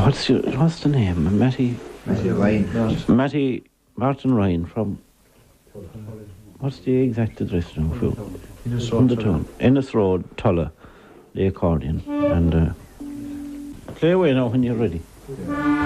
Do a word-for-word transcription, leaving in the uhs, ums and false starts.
What's your, what's the name? Matty? Matty Ryan. Matty Martin Ryan from... What's the exact address now? From the town. Ennis Road, Tulla, the accordion. And uh, play away now when you're ready.